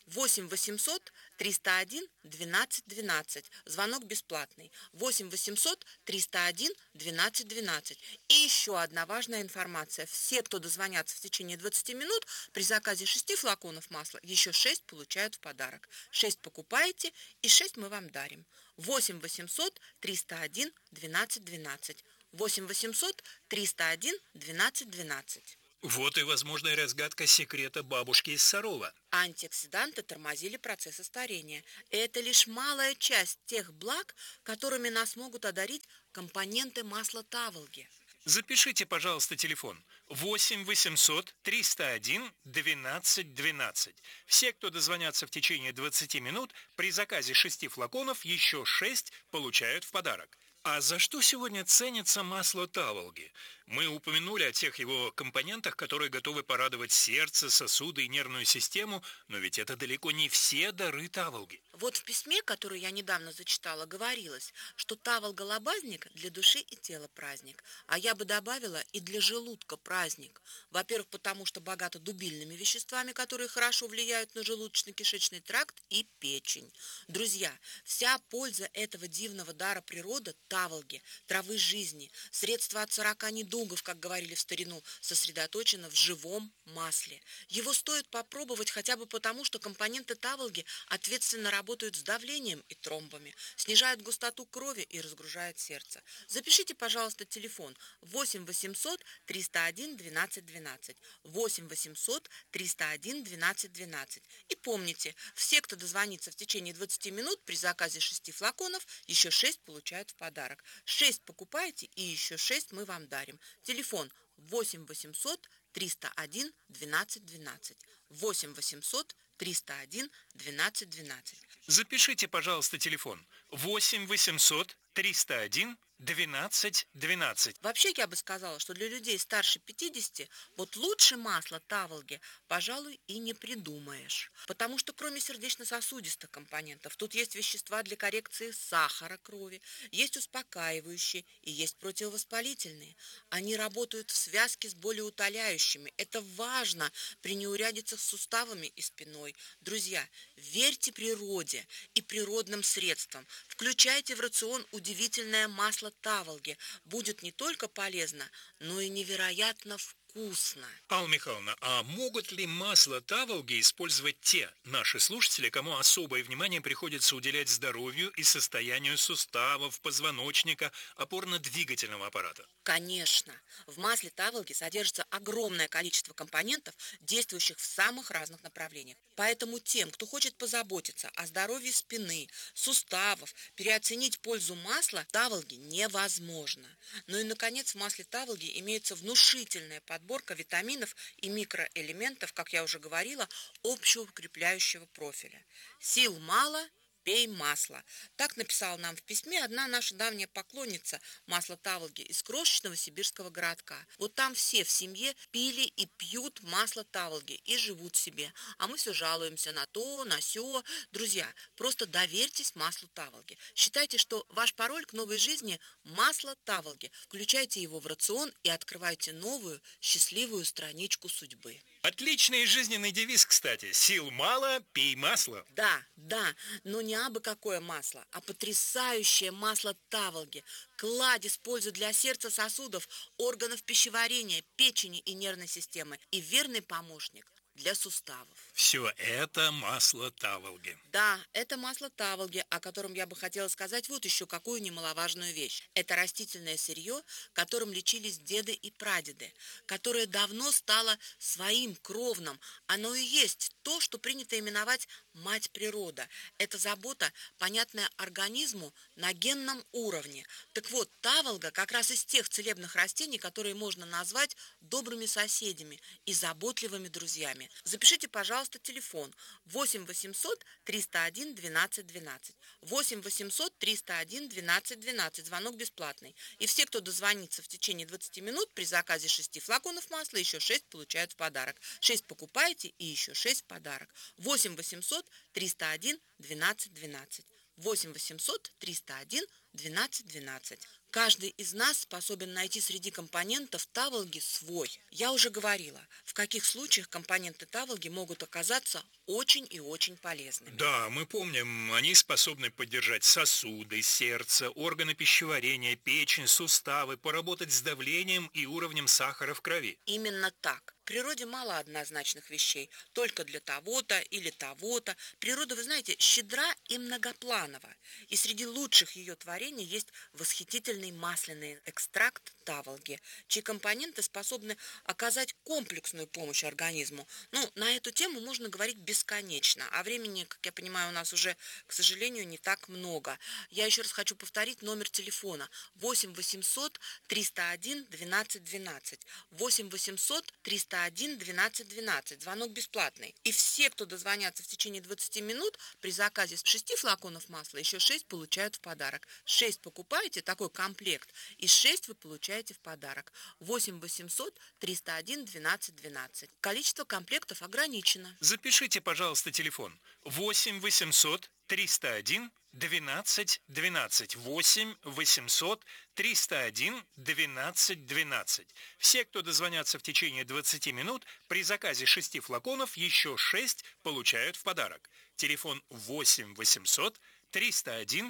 8 800 301 12 12. Звонок бесплатный. 8 800 301 12 12. И еще одна важная информация. Все, кто дозвонятся в течение 20 минут, при заказе 6 флаконов масла, еще 6 получают в подарок. 6 покупаете, и 6 мы вам дарим. 8 800 301 12 12. 8 800 301 12 12. Вот и возможная разгадка секрета бабушки из Сарова. Антиоксиданты тормозили процессы старения. Это лишь малая часть тех благ, которыми нас могут одарить компоненты масла Таволги. Запишите, пожалуйста, телефон 8 800 301 12 12. Все, кто дозвонятся в течение 20 минут, при заказе 6 флаконов еще 6 получают в подарок. А за что сегодня ценится масло Таволги? Мы упомянули о тех его компонентах, которые готовы порадовать сердце, сосуды и нервную систему, но ведь это далеко не все дары Таволги. Вот в письме, которое я недавно зачитала, говорилось, что Таволга-лобазник для души и тела праздник, а я бы добавила и для желудка праздник. Во-первых, потому что богато дубильными веществами, которые хорошо влияют на желудочно-кишечный тракт и печень. Друзья, вся польза этого дивного дара природы Таволги, травы жизни, средства от 40 недугов, как говорили в старину, сосредоточено в живом масле. Его стоит попробовать хотя бы потому, что компоненты Таволги ответственно работают с давлением и тромбами, снижают густоту крови и разгружают сердце. Запишите, пожалуйста, телефон 8 800 301 12 12. 8 800 301 12 12. И помните, все, кто дозвонится в течение 20 минут, при заказе 6 флаконов, еще 6 получают в подарок. 6 покупаете, и еще 6 мы вам дарим. Телефон 8 800 301 12 12. 8 800 301 12 12. Запишите, пожалуйста, телефон 8 800 301 12 12. Вообще, я бы сказала, что для людей старше 50 вот лучше масла Таволги, пожалуй, и не придумаешь. Потому что кроме сердечно-сосудистых компонентов, тут есть вещества для коррекции сахара крови, есть успокаивающие и есть противовоспалительные. Они работают в связке с болеутоляющими. Это важно при неурядицах с суставами и спиной. Друзья, верьте природе и природным средствам. Включайте в рацион удивительное масло Таволги. Будет не только полезно, но и невероятно вкусно. Алла Михайловна, а могут ли масло Таволги использовать те наши слушатели, кому особое внимание приходится уделять здоровью и состоянию суставов, позвоночника, опорно-двигательного аппарата? Конечно. В масле Таволги содержится огромное количество компонентов, действующих в самых разных направлениях. Поэтому тем, кто хочет позаботиться о здоровье спины, суставов, переоценить пользу масла Таволги невозможно. Ну и, наконец, в масле Таволги имеется внушительная подборка витаминов и микроэлементов, как я уже говорила, общеукрепляющего профиля. Сил мало – пей масло. Так написала нам в письме одна наша давняя поклонница масла Таволги из крошечного сибирского городка. Вот там все в семье пили и пьют масло Таволги и живут себе. А мы все жалуемся на то, на сё. Друзья, просто доверьтесь маслу Таволги. Считайте, что ваш пароль к новой жизни – масло Таволги. Включайте его в рацион и открывайте новую, счастливую страничку судьбы. Отличный жизненный девиз, кстати. Сил мало, пей масло. Да, но не абы какое масло, а потрясающее масло Таволги. Кладезь пользы для сердца, сосудов, органов пищеварения, печени и нервной системы. И верный помощник для суставов. Все это масло Таволги. Да, это масло Таволги, о котором я бы хотела сказать вот еще какую немаловажную вещь. Это растительное сырье, которым лечились деды и прадеды, которое давно стало своим кровным. Оно и есть то, что принято именовать мать природа. Это забота, понятная организму на генном уровне. Так вот, Таволга как раз из тех целебных растений, которые можно назвать добрыми соседями и заботливыми друзьями. Запишите, пожалуйста, телефон 8 800 301 12 12. 8 800 301 12 12. Звонок бесплатный. И все, кто дозвонится в течение 20 минут, при заказе 6 флаконов масла, еще 6 получают в подарок. 6 покупаете и еще 6 в подарок. 8 800 301 12 12. 8 800 301 12 12. Каждый из нас способен найти среди компонентов таволги свой. Я уже говорила, в каких случаях компоненты таволги могут оказаться очень и очень полезными. Да, мы помним, они способны поддержать сосуды, сердце, органы пищеварения, печень, суставы, поработать с давлением и уровнем сахара в крови. Именно так. В природе мало однозначных вещей, только для того-то или того-то. Природа, вы знаете, щедра и многопланова. И среди лучших ее творений есть восхитительный масляный экстракт таволги, чьи компоненты способны оказать комплексную помощь организму. На эту тему можно говорить бесконечно, а времени, как я понимаю, у нас уже, к сожалению, не так много. Я еще раз хочу повторить номер телефона 8 800 301 12 12. 8 800 301 12 12. Звонок бесплатный. И все, кто дозвонятся в течение 20 минут, при заказе 6 флаконов масла еще 6 получают в подарок. 6 покупаете, такой комплект, и 6 вы получаете в подарок. 8 800 301 12 12. Количество комплектов ограничено. Запишите, пожалуйста, телефон 8 800 301 12 12. 8 800 301 12 12. Все, кто дозвонятся в течение 20 минут, при заказе 6 флаконов еще 6 получают в подарок. Телефон 8 800 301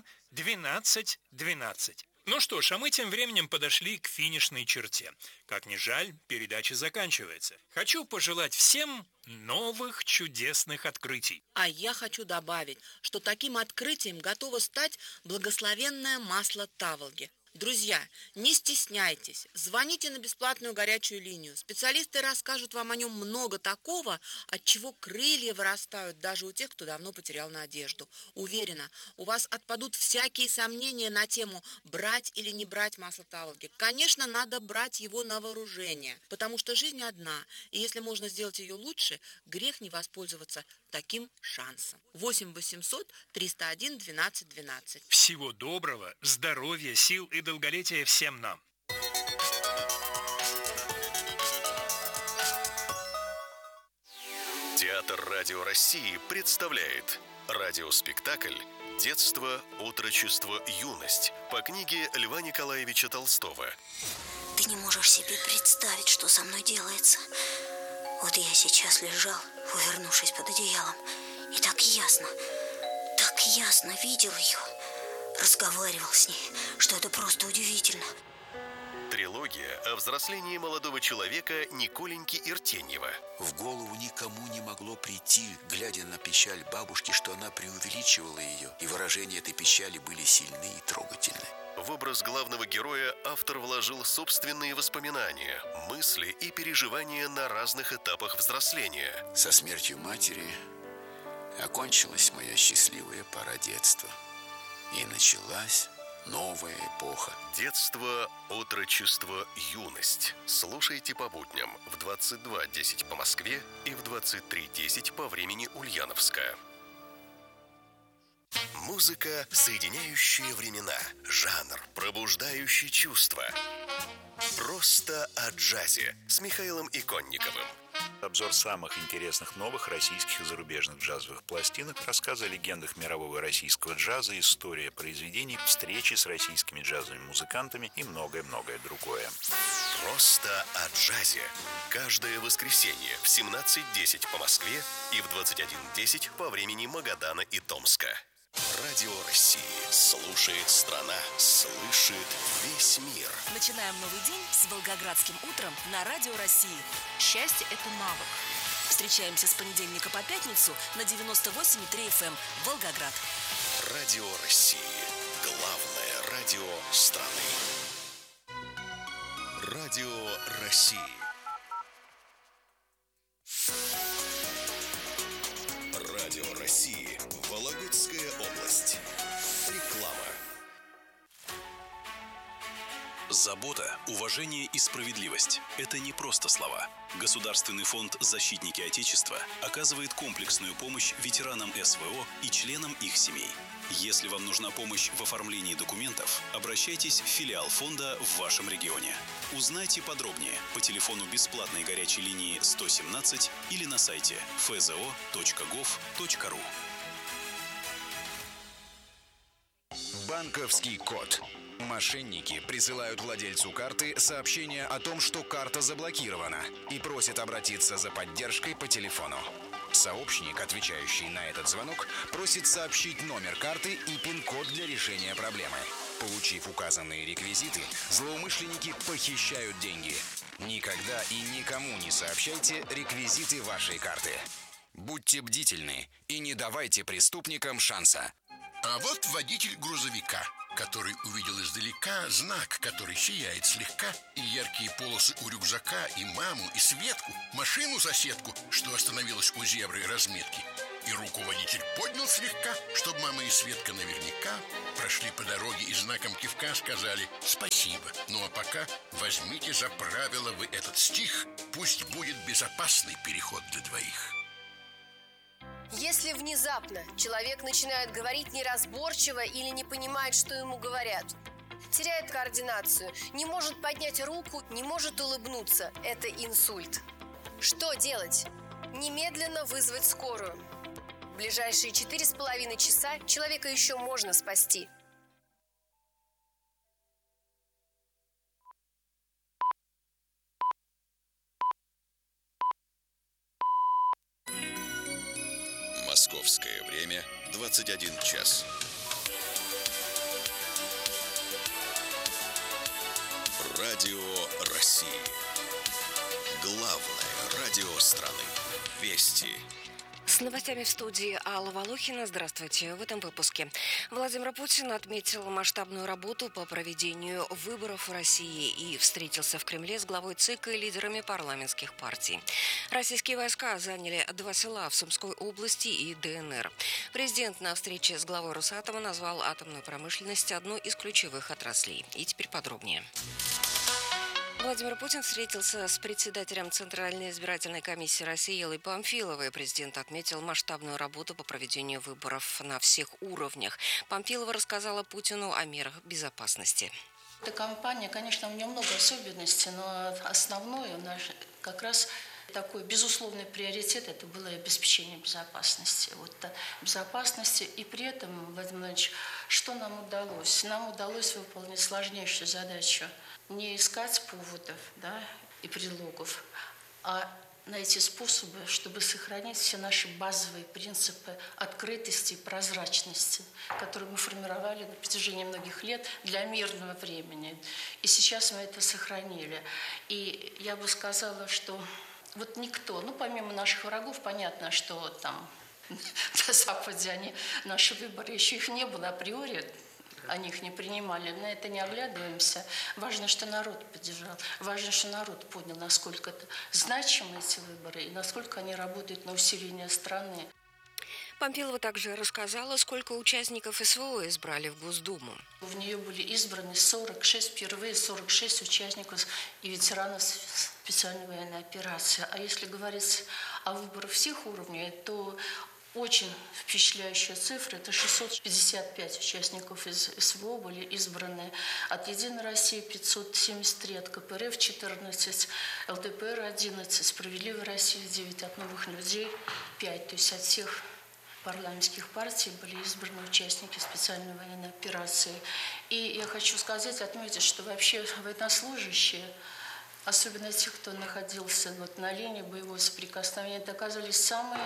12 12. Ну что ж, а мы тем временем подошли к финишной черте. Как ни жаль, передача заканчивается. Хочу пожелать всем новых чудесных открытий. А я хочу добавить, что таким открытием готово стать благословенное масло таволги. Друзья, не стесняйтесь, звоните на бесплатную горячую линию. Специалисты расскажут вам о нем много такого, от чего крылья вырастают даже у тех, кто давно потерял надежду. Уверена, у вас отпадут всякие сомнения на тему брать или не брать масло таволги. Конечно, надо брать его на вооружение, потому что жизнь одна, и если можно сделать ее лучше, грех не воспользоваться таким шансом. 8 800 301 12 12. Всего доброго, здоровья, сил и долголетия всем нам. Театр Радио России представляет радиоспектакль «Детство, отрочество, юность» по книге Льва Николаевича Толстого. Ты не можешь себе представить, что со мной делается. Вот я сейчас лежал, увернувшись под одеялом, и так ясно видел ее. Разговаривал с ней, что это просто удивительно. Трилогия о взрослении молодого человека Николеньки Иртеньева. В голову никому не могло прийти, глядя на печаль бабушки, что она преувеличивала ее, и выражения этой печали были сильны и трогательны. В образ главного героя автор вложил собственные воспоминания, мысли и переживания на разных этапах взросления. Со смертью матери окончилась моя счастливая пора детства. И началась новая эпоха. Детство, отрочество, юность. Слушайте по будням в 22:10 по Москве и в 23:10 по времени Ульяновска. Музыка, соединяющая времена. Жанр, пробуждающий чувства. Просто о джазе с Михаилом Иконниковым. Обзор самых интересных новых российских и зарубежных джазовых пластинок, рассказы о легендах мирового и российского джаза, история произведений, встречи с российскими джазовыми музыкантами и многое-многое другое. Просто о джазе. Каждое воскресенье в 17:10 по Москве и в 21:10 по времени Магадана и Томска. Радио России. Слушает страна. Слышит весь мир. Начинаем новый день с Волгоградским утром на Радио России. Счастье – это навык. Встречаемся с понедельника по пятницу на 98,3 FM Волгоград. Радио России. Главное радио страны. Радио России. Радио России. Вологодская область. Реклама. Забота, уважение и справедливость – это не просто слова. Государственный фонд «Защитники Отечества» оказывает комплексную помощь ветеранам СВО и членам их семей. Если вам нужна помощь в оформлении документов, обращайтесь в филиал фонда в вашем регионе. Узнайте подробнее по телефону бесплатной горячей линии 117 или на сайте fzo.gov.ru. Банковский код. Мошенники присылают владельцу карты сообщение о том, что карта заблокирована, и просят обратиться за поддержкой по телефону. Сообщник, отвечающий на этот звонок, просит сообщить номер карты и пин-код для решения проблемы. Получив указанные реквизиты, злоумышленники похищают деньги. Никогда и никому не сообщайте реквизиты вашей карты. Будьте бдительны и не давайте преступникам шанса. А вот водитель грузовика, который увидел издалека знак, который сияет слегка, и яркие полосы у рюкзака, и маму, и Светку, машину-соседку, что остановилась у зебры разметки. И руку водитель поднял слегка, чтобы мама и Светка наверняка прошли по дороге и знаком кивка сказали «спасибо». Ну а пока возьмите за правило вы этот стих, пусть будет безопасный переход для двоих. Если внезапно человек начинает говорить неразборчиво или не понимает, что ему говорят, теряет координацию, не может поднять руку, не может улыбнуться, это инсульт. Что делать? Немедленно вызвать скорую. В ближайшие 4,5 часа человека еще можно спасти. Московское время 21 час. Радио России. Главное радио страны. Вести. С новостями в студии Алла Волохина. Здравствуйте. В этом выпуске. Владимир Путин отметил масштабную работу по проведению выборов в России и встретился в Кремле с главой ЦИК и лидерами парламентских партий. Российские войска заняли 2 села в Сумской области и ДНР. Президент на встрече с главой Росатома назвал атомную промышленность одной из ключевых отраслей. И теперь подробнее. Владимир Путин встретился с председателем Центральной избирательной комиссии России Эллой Памфиловой. Президент отметил масштабную работу по проведению выборов на всех уровнях. Памфилова рассказала Путину о мерах безопасности. Эта кампания, конечно, у нее много особенностей, но основное как раз такой безусловный приоритет – это было обеспечение безопасности. Безопасности. И при этом, Владимир Владимирович, что нам удалось? Нам удалось выполнить сложнейшую задачу – не искать поводов, и предлогов, а найти способы, чтобы сохранить все наши базовые принципы открытости и прозрачности, которые мы формировали на протяжении многих лет для мирного времени. И сейчас мы это сохранили. И я бы сказала, что никто, помимо наших врагов, понятно, что там на Западе наши выборы, еще их не было априори, они их не принимали. На это не оглядываемся. Важно, что народ поддержал. Важно, что народ понял, насколько это значимы эти выборы и насколько они работают на усиление страны. Памфилова также рассказала, сколько участников СВО избрали в Госдуму. В нее были избраны впервые 46 участников и ветеранов специальной военной операции. А если говорить о выборах всех уровней, то очень впечатляющая цифра – это 655 участников из СВО были избраны. От «Единой России» 573, от КПРФ 14, ЛДПР 11, «Справедливой России» 9, от «Новых людей» 5. То есть от всех парламентских партий были избраны участники специальной военной операции. И я хочу отметить, что вообще военнослужащие, особенно те, кто находился на линии боевого соприкосновения, это оказались самые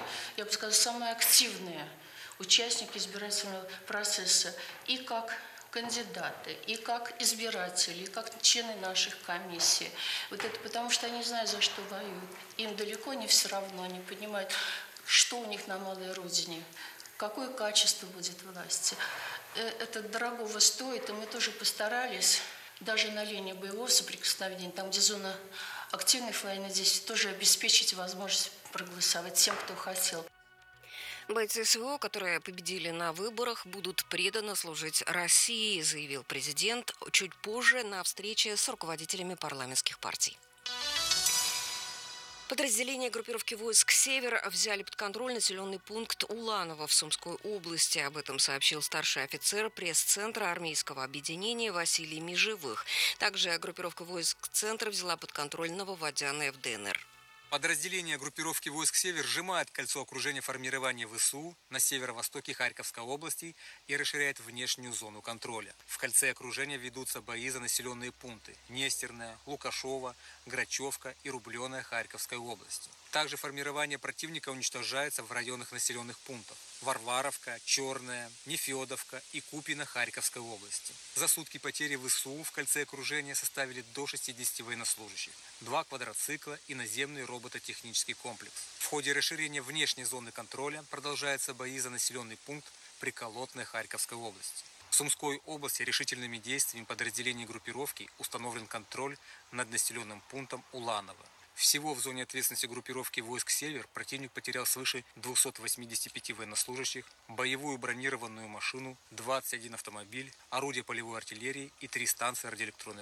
активные участники избирательного процесса и как кандидаты, и как избиратели, и как члены наших комиссий. Это потому, что они знают, за что воюют. Им далеко не все равно, они понимают, что у них на малой родине, какое качество будет власти. Это дорогого стоит, и мы тоже постарались даже на линии боевого соприкосновения, там, где зона активных военных действий, тоже обеспечить возможность проголосовать тем, кто хотел. Бойцы СВО, которые победили на выборах, будут преданно служить России, заявил президент чуть позже на встрече с руководителями парламентских партий. Подразделения группировки войск «Север» взяли под контроль населенный пункт Уланово в Сумской области. Об этом сообщил старший офицер пресс-центра армейского объединения Василий Межевых. Также группировка войск «Центр» взяла под контроль Нововодяное в ДНР. Подразделения группировки войск «Север» сжимают кольцо окружения формирования ВСУ на северо-востоке Харьковской области и расширяют внешнюю зону контроля. В кольце окружения ведутся бои за населенные пункты Нестерная, Лукашово, Грачевка и Рубленая Харьковской области. Также формирование противника уничтожается в районах населенных пунктов Варваровка, Черная, Нефедовка и Купино Харьковской области. За сутки потери ВСУ в кольце окружения составили до 60 военнослужащих, 2 квадроцикла и наземный робототехнический комплекс. В ходе расширения внешней зоны контроля продолжаются бои за населенный пункт Приколотная Харьковской области. В Сумской области решительными действиями подразделений группировки установлен контроль над населенным пунктом Уланово. Всего в зоне ответственности группировки войск «Север» противник потерял свыше 285 военнослужащих, боевую бронированную машину, 21 автомобиль, орудия полевой артиллерии и 3 станции радиоэлектронной